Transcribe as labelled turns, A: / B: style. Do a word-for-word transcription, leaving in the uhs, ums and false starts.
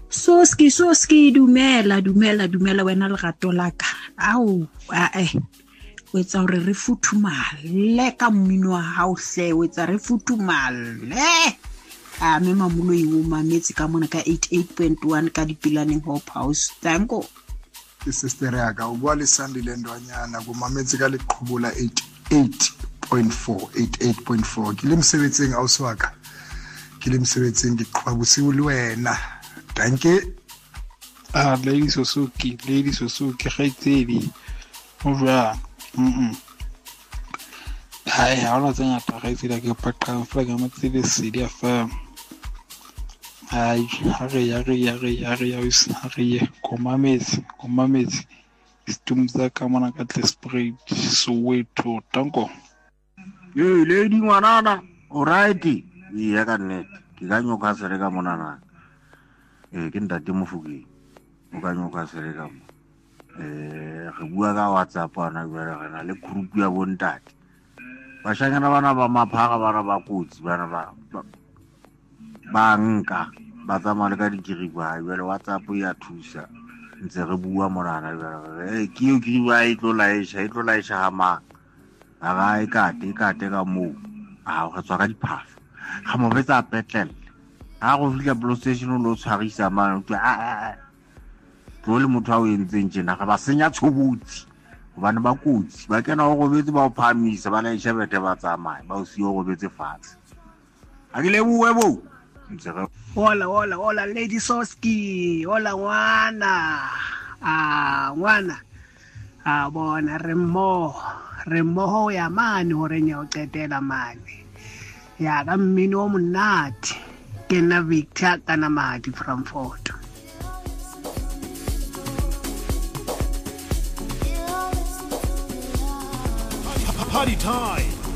A: Soski soski dumela dumela dumela wena lerato la ka. Au a eh o etsa hore re futhumale ka mmino wa hao hle o etsa re futhumale. A me mamulo e o mametse ka mona ka eighty-eight point one ka Dipilaneng Hope House. Tanko
B: ke sister ya ka o bua le Sandile Ndwanyana go mametse ka leqhubo la eighty-eight point four eighty-eight point four ke le msebetseng a o swaka ke le msebetseng ke qhwa bosiu le wena. Danke.
C: Ah, Lady Suzuki, Lady Suzuki, ga itsedi. O jwa. Mm. Hai, ha ona tsenya ta ga itsedi ke paqang fela ga matsele sedi afa. Hai, ha re ya re ya re ya re ya usi ha re ye komametse, komametse. Istumza ka mona ka Tesprit Soweto, tanko.
D: Ye lady ngwanana, alright. Ya ka nnete, ke ga nyoka sere ka mona na. Eh ke ntate Mofokeng o ka nyoka sere ka mo eh re bua ka WhatsApp ana jwale re na le group ya bontate ba shangana bana ba maphara bana ba kotsi bana ba ba nka ba tsamaya ka dikiriba jwale WhatsApp ya thusa ntse re bua monana jwale eh ke yo kiriba e tlo laisha e tlo laisha ha ma a ga e kate kate ka mo a go tswa ka diphafa ga mo betsa petlele ha go fitla police station lo tshwarisa man a a tlo le motho a o entseng tjena ga ba senya tshobotsi gobane ba kotsi ba kena go gobetse ba o phamisa ba la ishebete ba tsamaya ba o siyo go betse fatshe a ke le bue bo ntse re
A: hola hola hola Lady Soski hola ngwana ah ngwana a bona re mo re mo ya mane hore nya o qetela mane ya ka mmino monate ke na Victor kana Mahadi from Fort.
E: Party time.